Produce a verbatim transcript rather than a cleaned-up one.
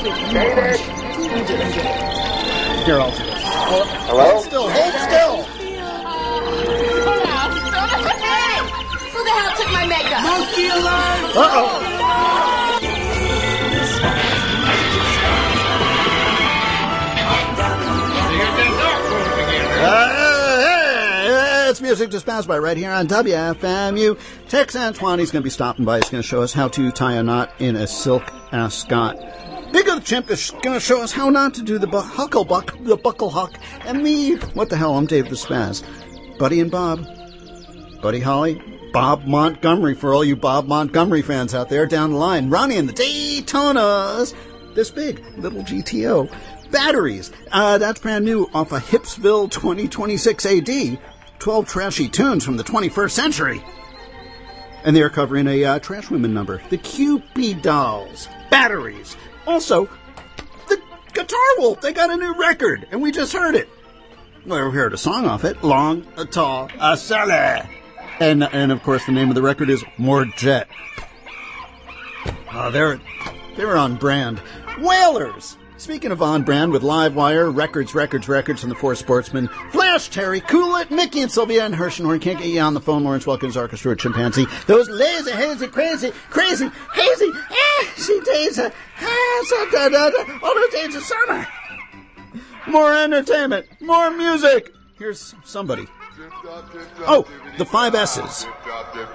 David! Here, I'll do it. Hello? Hold still, hold still! Hey! Who the hell took my makeup? Monkey alert! Uh-oh! Uh, hey, it's Music Dispensed by right here on W F M U. Tex Antoine's going to be stopping by. He's going to show us how to tie a knot in a silk ascot. Big of the Chimp is going to show us how not to do the bu- hucklebuck, the buckle huck, and me. What the hell, I'm Dave the Spaz. Buddy and Bob. Buddy Holly. Bob Montgomery, for all you Bob Montgomery fans out there down the line. Ronnie and the Daytonas. This big, little G T O. Batteries. Uh, that's brand new off of Hipsville twenty twenty-six A D. twelve trashy tunes from the twenty-first century. And they're covering a uh, Trash Women number. The Cupid Dolls. Batteries. Also, the Guitar Wolf. They got a new record, and we just heard it. Well, we heard a song off it. Long, a tall, a Sally. And, and of course, the name of the record is More Jet. Uh, they're, they're on brand. Whalers. Speaking of on brand with Livewire, Records, Records, Records, and the Four Sportsmen, Flash, Terry, Coolett, Mickey, and Sylvia, and Hershenhorn. Can't get you on the phone. Lawrence Wilkins, Orchestra, Chimpanzee. Those lazy, hazy, crazy, crazy, hazy, hazy days of, all those days of summer. More entertainment, more music. Here's somebody. Oh, the five S's.